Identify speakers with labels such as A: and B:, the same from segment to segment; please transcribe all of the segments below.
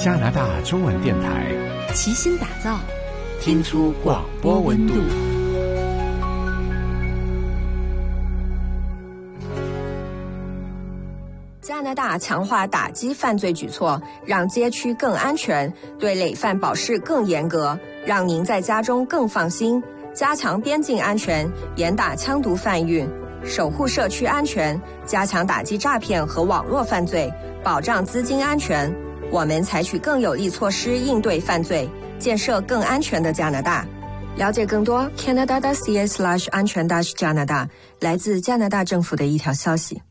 A: 加拿大中文电台，
B: 齐心打造，
A: 听出广播温度。
C: 加拿大强化打击犯罪举措，让街区更安全，对累犯保释更严格，让您在家中更放心。加强边境安全，严打枪毒贩运，守护社区安全，加强打击诈骗和网络犯罪，保障资金安全。我们采取更有力措施应对犯罪，建设更安全的加拿大。了解更多 Canada.ca/ 安全加拿大，来自加拿大政府的一条消息。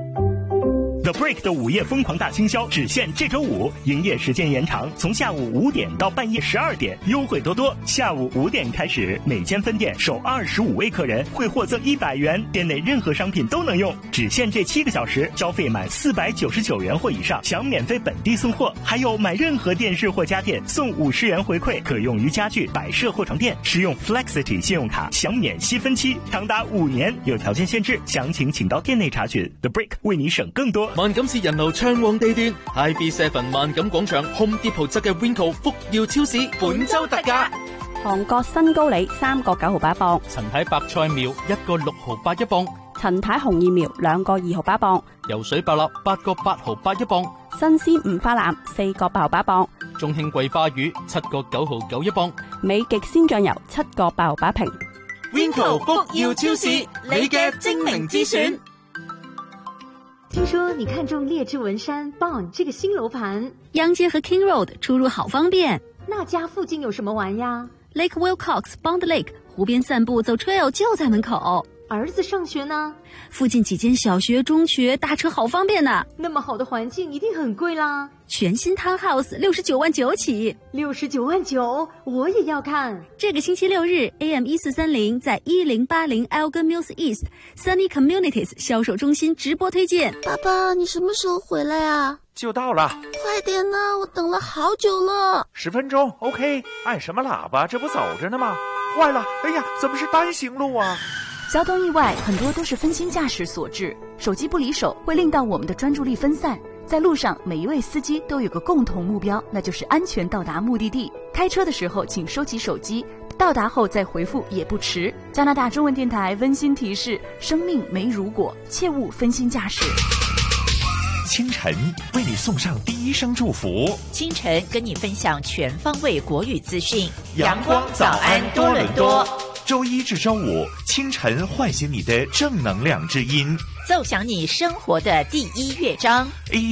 D: The Break 的午夜疯狂大清销只限这周五，营业时间延长，从下午5点到半夜12点，优惠多多。下午5点开始，每间分店首25位客人会获赠100元，店内任何商品都能用，只限这7个小时，消费满499元或以上享免费本地送货，还有买任何电视或家电送50元回馈，可用于家具、摆设或床垫。使用 Flexity 信用卡享免息分期，长达5年，有条件限制，详情請到店內查詢。The Break 為你省更多。
E: 萬錦市人流暢旺地段 ，IB7 萬錦廣場 Home Depot 側嘅 Winco 福耀超市本周特價，
F: 韓國新高麗3個9毫8一磅，
E: 陳太白菜苗1個6毫8一磅，
F: 陳太紅葉苗2個2毫8一磅，
E: 油水白蠟8個8毫8一磅，
F: 新鮮五花腩4個8毫8一磅，
E: 中興桂花魚7個9毫9一磅，
F: 美極鮮醬油7個8毫8瓶。
E: Winco 福耀超市，你嘅精明之選。
G: 聽說你看中列治文山 Bond 這個新樓盤，
B: 央街和 King Road 出入好方便。
G: 那家附近有什麼玩呀？
B: Lake Wilcox Bond Lake 湖邊散步走 trail 就在門口。
G: 兒子上學呢？
B: 附近幾間小學、中學打車好方便呢。
G: 那麼好的環境一定很貴啦。
B: 全新 Townhouse 69萬9起
G: ，69萬9，我也要看。
B: 這個星期6日 AM1430 在1080 Elgin Mills East Sunny Communities 銷售中心直播推薦。
H: 爸爸，你什麼時候回來啊？
I: 就到了，
H: 快點啊，我等了好久了。
I: 10分鐘 OK， 按什麼喇叭？這不走着呢嗎？壞了，哎呀，怎麼是單行路啊？
J: 交通意外很多都是分心駕駛所致，手機不離手會令到我們的專注力分散。在路上，每一位司機都有個共同目標，那就是安全到達目的地。開車的時候請收起手機，到達後再回復也不遲。加拿大中文電台溫馨提示：生命沒如果，切勿分心駕駛。
K: 清晨為你送上第一聲祝福，
L: 清晨跟你分享全方位國語資訊。陽光早安多倫多，
K: 周一至周五清晨喚醒你的正能量之音，
L: 奏響你生活的第一樂章。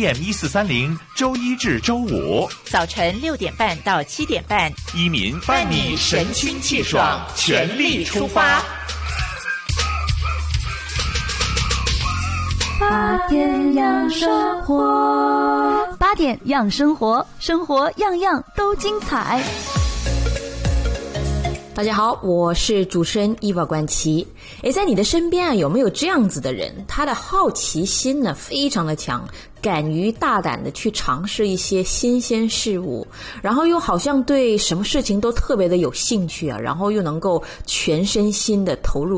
K: AM1430，周一至周五
L: 早晨6點半到7點半，
K: 依民伴你神清氣爽，全力出發。
J: 8點養生活，8點養生活，生活樣樣都精彩。
M: 大家好，我是主持人伊娃冠琪。在你的身边啊，有没有这样子的人？他的好奇心呢非常的强，敢于大胆的去尝试一些新鲜事物，然后又好像对什么事情都特别的有兴趣啊，然后又能够全身心的投入